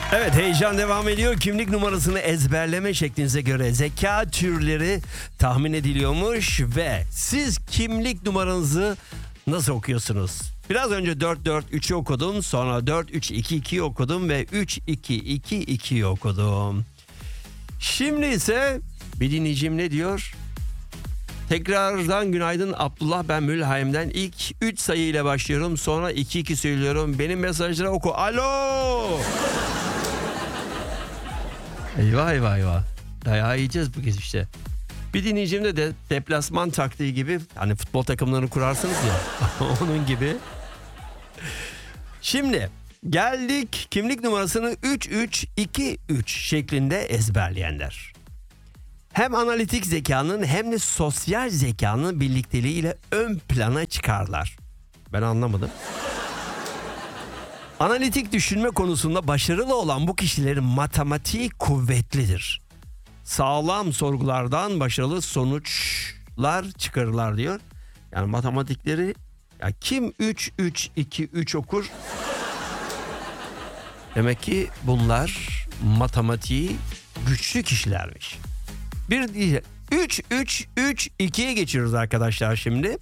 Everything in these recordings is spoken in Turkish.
Evet, heyecan devam ediyor. Kimlik numarasını ezberleme şeklinize göre zeka türleri tahmin ediliyormuş ve siz kimlik numaranızı nasıl okuyorsunuz? Biraz önce 4-4-3'ü okudum, sonra 4-3-2-2'yi okudum ve 3-2-2-2'yi okudum. Şimdi ise bir dinleyicim ne diyor? Tekrardan günaydın Abdullah, ben Mülheim'den. İlk 3 sayı ile başlıyorum, sonra 2-2 söylüyorum. Benim mesajları oku. Alo! Eyvah eyvah eyvah. Dayağı yiyeceğiz bu kez işte. Bir dinleyicim de deplasman taktiği gibi, hani futbol takımlarını kurarsınız ya onun gibi. Şimdi geldik kimlik numarasını 3-3-2-3 şeklinde ezberleyenler. Hem analitik zekanın hem de sosyal zekanın birlikteliğiyle ön plana çıkarlar. Ben anlamadım. Analitik düşünme konusunda başarılı olan bu kişilerin matematiği kuvvetlidir. Sağlam sorgulardan başarılı sonuçlar çıkarırlar diyor. Yani matematikleri, ya kim 3-3-2-3 okur? Demek ki bunlar matematiği güçlü kişilermiş. Bir diye 3-3-3-2'ye geçiyoruz arkadaşlar şimdi.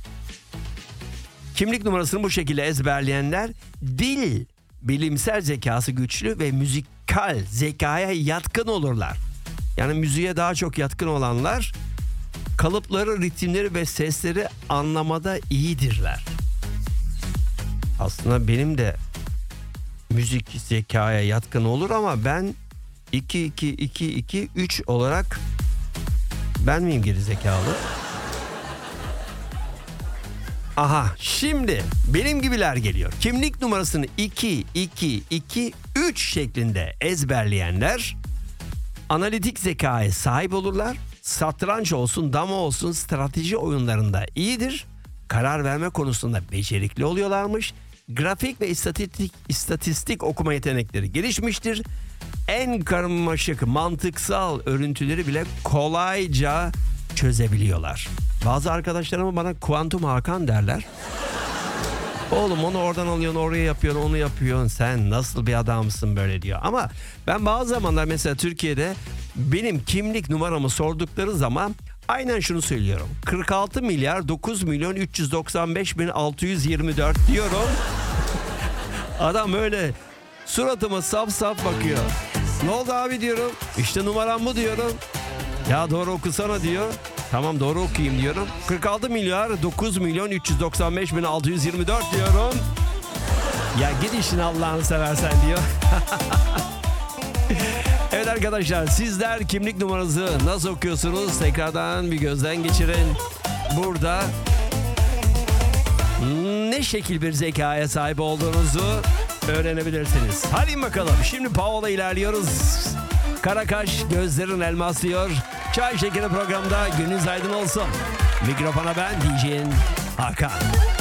Kimlik numarasını bu şekilde ezberleyenler dil, bilimsel zekası güçlü ve müzikal zekaya yatkın olurlar. Yani müziğe daha çok yatkın olanlar kalıpları, ritimleri ve sesleri anlamada iyidirler. Aslında benim de müzik zekaya yatkın olur ama ben 2-2-2-2-3 olarak ben miyim geri zekalı? Aha, şimdi benim gibiler geliyor. Kimlik numarasını 2-2-2-3 şeklinde ezberleyenler analitik zekaya sahip olurlar. Satranç olsun, dama olsun strateji oyunlarında iyidir. Karar verme konusunda becerikli oluyorlarmış. Grafik ve istatistik okuma yetenekleri gelişmiştir. En karmaşık mantıksal örüntüleri bile kolayca çözebiliyorlar. Bazı arkadaşlarım bana kuantum Hakan derler. Oğlum onu oradan alıyorsun, oraya yapıyorsun, onu yapıyorsun. Sen nasıl bir adamsın böyle diyor. Ama ben bazı zamanlar mesela Türkiye'de benim kimlik numaramı sordukları zaman aynen şunu söylüyorum. 46 milyar 9 milyon 395 bin 624 diyorum. Adam öyle suratıma saf saf bakıyor. Ne oldu abi diyorum. İşte numaram bu diyorum. Ya doğru okusana diyor. Tamam doğru okuyayım diyorum. 46 milyar 9 milyon 395 bin 624 diyorum. Ya git işin Allah'ını seversen diyor. Evet arkadaşlar, sizler kimlik numaranızı nasıl okuyorsunuz? Tekrardan bir gözden geçirin. Burada ne şekil bir zekaya sahip olduğunuzu öğrenebilirsiniz. Hadi bakalım, şimdi Paola ilerliyoruz. Karakaş gözlerin elmaslıyor. Çay Şekeri programda gününüz aydın olsun. Mikrofona ben DJ'in Hakan.